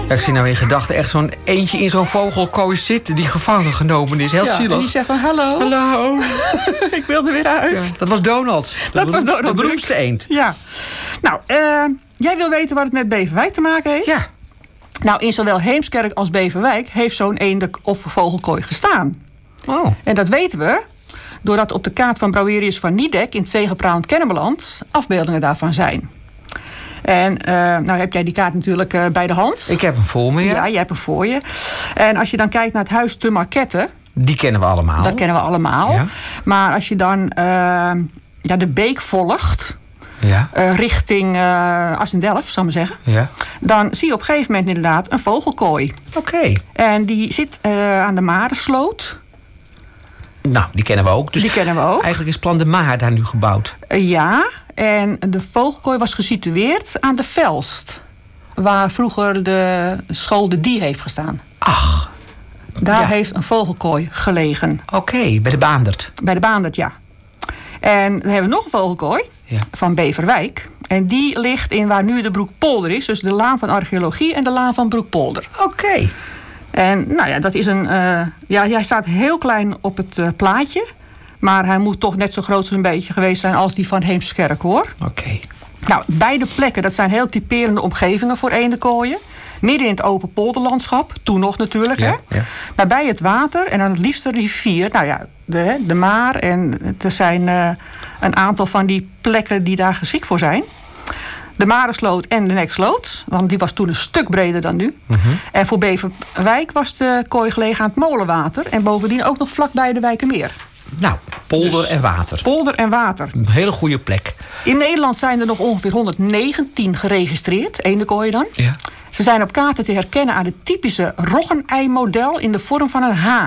Ik zie nou in gedachten echt zo'n eentje in zo'n vogelkooi zitten die gevangen genomen is. Heel zielig. En die zegt van hallo. Hallo. Ik wil er weer uit. Ja, dat was Donald. Dat was Donald. De beroemdste eend. Ja. Nou, jij wil weten wat het met Beverwijk te maken heeft? Ja. Nou, in zowel Heemskerk als Beverwijk heeft zo'n eenden- of vogelkooi gestaan. Oh. En dat weten we doordat op de kaart van Brouwerius van Niedek in het Zegepralend Kennemerland afbeeldingen daarvan zijn. En nou heb jij die kaart natuurlijk bij de hand. Ik heb hem voor me, ja. Ja, jij hebt hem voor je. En als je dan kijkt naar het huis te Marquette. Die kennen we allemaal. Dat kennen we allemaal. Ja. Maar als je dan de beek volgt, Ja. richting Assendelft, zal ik maar zeggen. Ja. Dan zie je op een gegeven moment inderdaad een vogelkooi. Oké. En die zit aan de Marensloot. Nou, die kennen we ook. Dus Die kennen we ook. eigenlijk is Plan de Maar daar nu gebouwd. Ja, en de vogelkooi was gesitueerd aan de Velst. Waar vroeger de school De Die heeft gestaan. Ach. Daar Ja. heeft een vogelkooi gelegen. Oké, bij de Baandert. Bij de Baandert, ja. En dan hebben we nog een vogelkooi van Beverwijk. En die ligt in waar nu de Broekpolder is. Dus de laan van archeologie en de laan van Broekpolder. Oké. En nou ja, dat is een. Hij staat heel klein op het plaatje. Maar hij moet toch net zo groot zo'n beetje geweest zijn als die van Heemskerk, hoor. Oké. Nou, beide plekken, dat zijn heel typerende omgevingen voor eendenkooien. Midden in het open polderlandschap, toen nog natuurlijk. Ja, hè? ja. Nabij het water en dan het liefst de rivier. Nou ja, de Maar. En er zijn een aantal van die plekken die daar geschikt voor zijn. De Marensloot en de Neksloot. Want die was toen een stuk breder dan nu. Mm-hmm. En voor Beverwijk was de kooi gelegen aan het molenwater. En bovendien ook nog vlakbij de Wijkermeer. Nou, polder en water. Polder en water. Een hele goede plek. In Nederland zijn er nog ongeveer 119 geregistreerd. Eendekooien dan. Ja. Ze zijn op kaarten te herkennen aan het typische roggenei-model in de vorm van een H.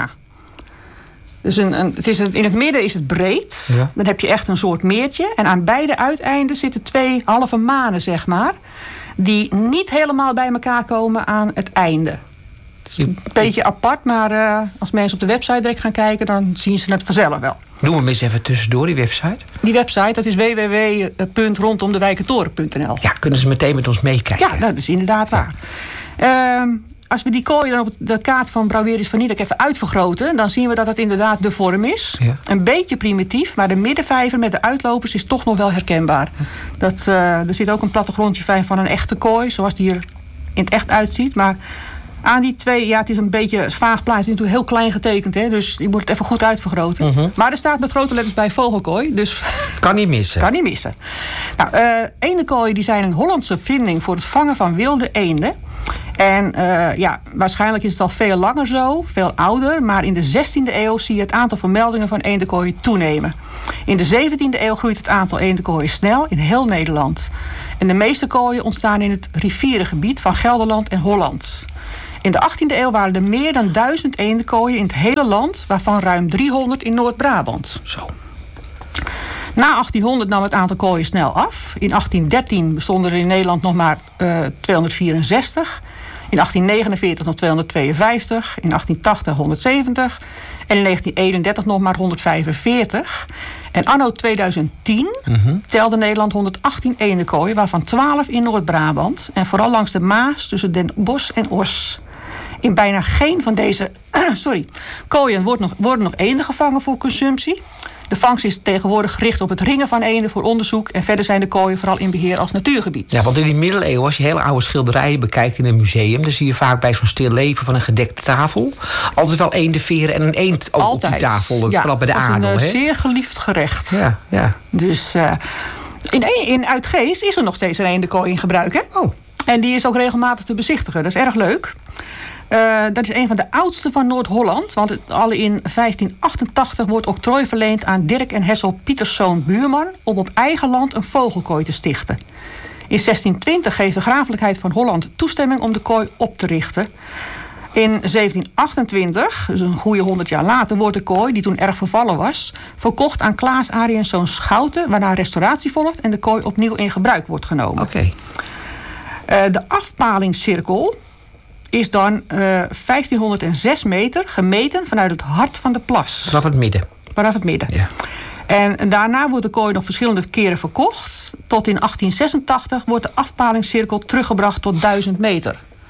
Dus in het midden is het breed. Ja. Dan heb je echt een soort meertje. En aan beide uiteinden zitten 2 halve manen, zeg maar. Die niet helemaal bij elkaar komen aan het einde. Het is een beetje apart, maar als mensen op de website direct gaan kijken, dan zien ze het vanzelf wel. Noem hem eens even tussendoor, die website. Die website, dat is www.rondomdewijkentoren.nl. Ja, kunnen ze meteen met ons meekijken? Ja, dat is inderdaad waar. Als we die kooi dan op de kaart van Brouwerius van Niedek even uitvergroten, dan zien we dat het inderdaad de vorm is. Ja. Een beetje primitief, maar de middenvijver met de uitlopers is toch nog wel herkenbaar. Er zit ook een plattegrondje van een echte kooi, zoals die er in het echt uitziet. Maar aan die 2, ja, het is een beetje vaag plaatje. Het is natuurlijk heel klein getekend, hè, dus je moet het even goed uitvergroten. Mm-hmm. Maar er staat met grote letters bij vogelkooi, dus Kan niet missen. kan niet missen. Nou, eendekooien die zijn een Hollandse vinding voor het vangen van wilde eenden. En waarschijnlijk is het al veel langer zo, veel ouder. Maar in de 16e eeuw zie je het aantal vermeldingen van eendekooien toenemen. In de 17e eeuw groeit het aantal eendekooien snel in heel Nederland. En de meeste kooien ontstaan in het rivierengebied van Gelderland en Holland. In de 18e eeuw waren er meer dan 1000 eendekooien in het hele land, waarvan ruim 300 in Noord-Brabant. Zo. Na 1800 nam het aantal kooien snel af. In 1813 bestonden er in Nederland nog maar 264. In 1849 nog 252. In 1880 170. En in 1931 nog maar 145. En anno 2010 telde Nederland 118 eendekooien, waarvan 12 in Noord-Brabant. En vooral langs de Maas tussen Den Bosch en Oss. In bijna geen van deze kooien worden nog eenden gevangen voor consumptie. De vangst is tegenwoordig gericht op het ringen van eenden voor onderzoek. En verder zijn de kooien vooral in beheer als natuurgebied. Ja, want in die middeleeuwen, als je hele oude schilderijen bekijkt in een museum, dan zie je vaak bij zo'n stil leven van een gedekte tafel altijd wel eendenveren en een eend ook op die tafel. Ja, vooral bij de adel. Een zeer geliefd gerecht. Ja, ja. Dus in Uitgeest is er nog steeds een eendenkooi in gebruik, hè? Oh. En die is ook regelmatig te bezichtigen. Dat is erg leuk. Dat is een van de oudste van Noord-Holland. Want al in 1588 wordt octrooi verleend aan Dirk en Hessel Pieterszoon Buurman om op eigen land een vogelkooi te stichten. In 1620 geeft de Grafelijkheid van Holland toestemming om de kooi op te richten. In 1728, dus een goede 100 jaar later, wordt de kooi, die toen erg vervallen was, verkocht aan Klaas Ariënszoon Schouten, waarna restauratie volgt en de kooi opnieuw in gebruik wordt genomen. Oké. De afpalingscirkel is dan 1506 meter gemeten vanuit het hart van de plas. Vanaf het midden. Vanaf het midden. Ja. En daarna wordt de kooi nog verschillende keren verkocht. Tot in 1886 wordt de afpalingscirkel teruggebracht tot 1000 meter.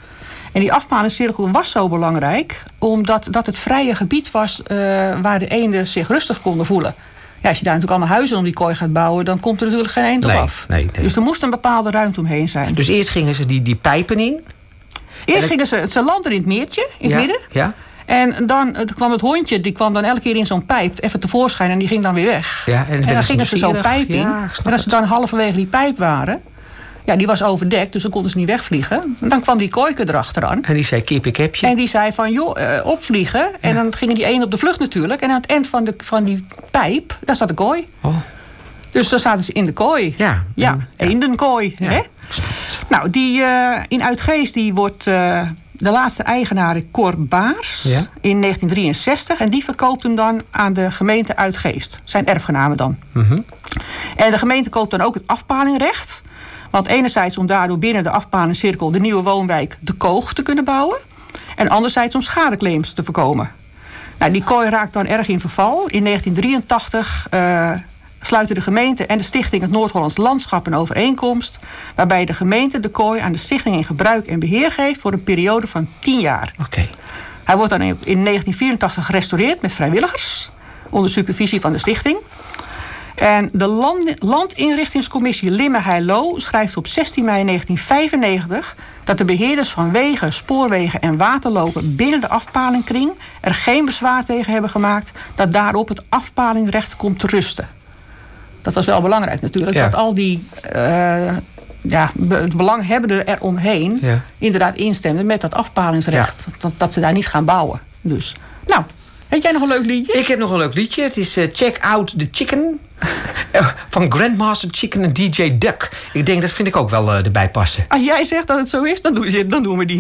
En die afpalingscirkel was zo belangrijk, omdat dat het vrije gebied was waar de eenden zich rustig konden voelen. Ja, als je daar natuurlijk allemaal huizen om die kooi gaat bouwen, dan komt er natuurlijk geen eend op af. Nee. Dus er moest een bepaalde ruimte omheen zijn. Dus eerst gingen ze die pijpen in? Eerst gingen ze landen in het meertje, in het midden. Ja. En dan kwam het hondje, die kwam dan elke keer in zo'n pijp even tevoorschijn en die ging dan weer weg. Ja, en dan gingen ze zo'n pijp in. En als ze dan halverwege die pijp waren, ja, die was overdekt, dus dan konden ze niet wegvliegen. En dan kwam die kooiker erachteraan. En die zei, kip, ik heb je. En die zei van, opvliegen. En dan gingen die één op de vlucht natuurlijk. En aan het eind van die pijp, daar zat de kooi. Oh. Dus dan zaten ze in de kooi. Ja. Eendenkooi. Ja. Hè? Nou, die in Uitgeest, die wordt de laatste eigenaar Cor Baars in 1963. En die verkoopt hem dan aan de gemeente Uitgeest. Zijn erfgenamen dan. Mm-hmm. En de gemeente koopt dan ook het afpalingrecht. Want enerzijds om daardoor binnen de afpalingscirkel de nieuwe woonwijk De Koog te kunnen bouwen. En anderzijds om schadeclaims te voorkomen. Nou, die kooi raakt dan erg in verval. In 1983 sluiten de gemeente en de stichting het Noord-Hollands Landschap een overeenkomst, waarbij de gemeente de kooi aan de stichting in gebruik en beheer geeft voor een periode van 10 jaar. Okay. Hij wordt dan in 1984 gerestaureerd met vrijwilligers, onder supervisie van de stichting. En de Landinrichtingscommissie Limmen-Heilo schrijft op 16 mei 1995... dat de beheerders van wegen, spoorwegen en waterlopen binnen de afpalingkring er geen bezwaar tegen hebben gemaakt dat daarop het afpalingrecht komt te rusten. Dat was wel belangrijk natuurlijk, dat al die belanghebbenden eromheen inderdaad instemden met dat afpalingsrecht. Ja. Dat ze daar niet gaan bouwen. Dus, nou, heb jij nog een leuk liedje? Ik heb nog een leuk liedje. Het is Check Out the Chicken van Grandmaster Chicken en DJ Duck. Ik denk, dat vind ik ook wel erbij passen. Als jij zegt dat het zo is, dan doen we die.